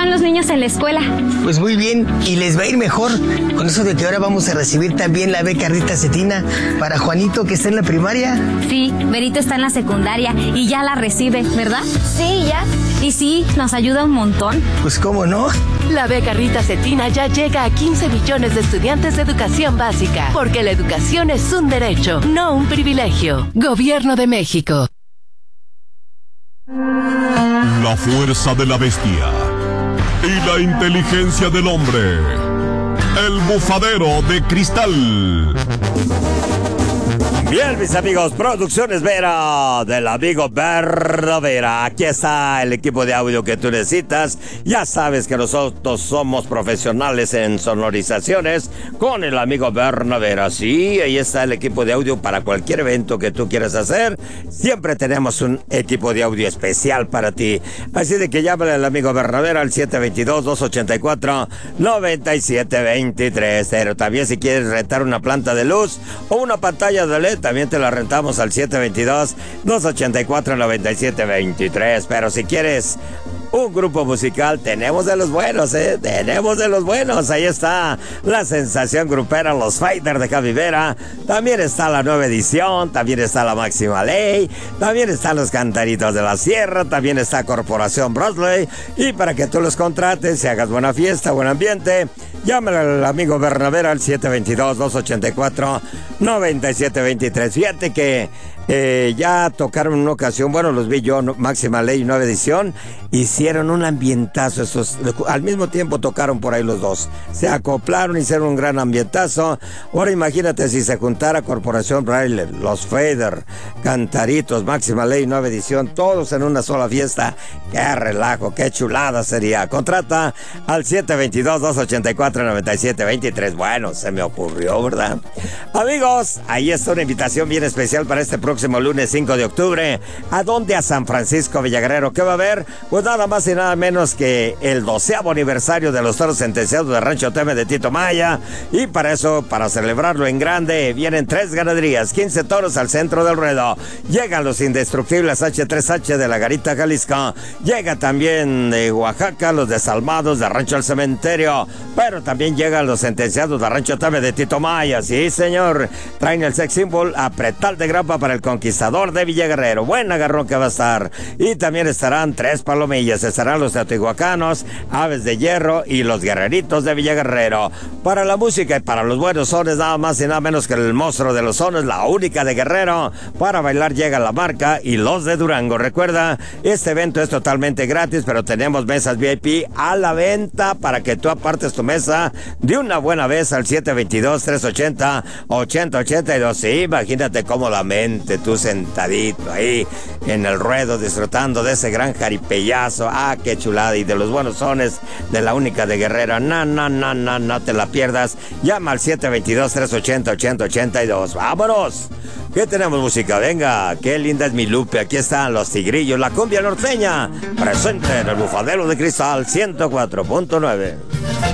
van los niños en la escuela? Pues muy bien, y les va a ir mejor con eso de que ahora vamos a recibir también la beca Rita Cetina para Juanito, que está en la primaria. Sí, Berito está en la secundaria y ya la recibe, ¿verdad? Sí, ya. Y sí, nos ayuda un montón. Pues cómo no. La beca Rita Cetina ya llega a 15 millones de estudiantes de educación básica, porque la educación es un derecho, no un privilegio. Gobierno de México. La fuerza de la bestia y la inteligencia del hombre. El bufadero de cristal. Bien, mis amigos, Producciones Vera, del amigo Berna Vera. Aquí está el equipo de audio que tú necesitas. Ya sabes que nosotros somos profesionales en sonorizaciones con el amigo Berna Vera. Sí, ahí está el equipo de audio para cualquier evento que tú quieras hacer. Siempre tenemos un equipo de audio especial para ti. Así de que llámale al amigo Berna Vera al 722-284-9723. Pero también si quieres rentar una planta de luz o una pantalla de LED, también te la rentamos al 722-284-9723. Pero si quieres un grupo musical, tenemos de los buenos, tenemos de los buenos. Ahí está la sensación grupera, los Fighters de Javi Vera. También está la Nueva Edición, también está la Máxima Ley, también están los Cantaritos de la Sierra, también está Corporación Brosley. Y para que tú los contrates y hagas buena fiesta, buen ambiente, llámale al amigo Bernavera al 722-284-9723. Fíjate que ya tocaron en una ocasión, bueno, los vi yo, Máxima Ley, Nueva Edición, hicieron un ambientazo, al mismo tiempo tocaron por ahí los dos, se acoplaron, hicieron un gran ambientazo. Ahora imagínate si se juntara Corporación Braille, los Fader, Cantaritos, Máxima Ley, Nueva Edición, todos en una sola fiesta. Qué relajo, qué chulada sería. Contrata al 722-284-9723. Bueno, se me ocurrió, ¿verdad? Amigos, ahí está una invitación bien especial para este próximo lunes 5 de octubre. ¿A dónde? A San Francisco Villaguerrero. ¿Qué va a haber? Pues nada más y nada menos que el 12º aniversario de los toros sentenciados de Rancho Teme de Tito Maya. Y para eso, para celebrarlo en grande, vienen 3 ganaderías, 15 toros al centro del ruedo. Llegan los indestructibles H3H de la Garita Jalisco. Llega también de Oaxaca los desalmados de Rancho al Cementerio. Pero también llegan los sentenciados de Rancho Teme de Tito Maya. Sí, señor. Traen el sex symbol a pretal de grapa para el Conquistador de Villaguerrero. Buen agarrón que va a estar. Y también estarán 3 palomillas. Estarán los teotihuacanos, Aves de Hierro y los Guerreritos de Villaguerrero. Para la música y para los buenos sones, nada más y nada menos que el monstruo de los sones, la única de Guerrero. Para bailar llega La Marca y los de Durango. Recuerda, este evento es totalmente gratis, pero tenemos mesas VIP a la venta para que tú apartes tu mesa de una buena vez al 722-380-8082. Sí, imagínate cómodamente tú sentadito ahí en el ruedo disfrutando de ese gran jaripellazo. Ah, qué chulada. Y de los buenos sones de la única de Guerrero. No te la pierdas. Llama al 722-380-8082. ¡Vámonos! ¿Qué tenemos música? Venga, qué linda es mi Lupe. Aquí están los Tigrillos, la cumbia norteña. Presente en el Bufadero de Cristal 104.9.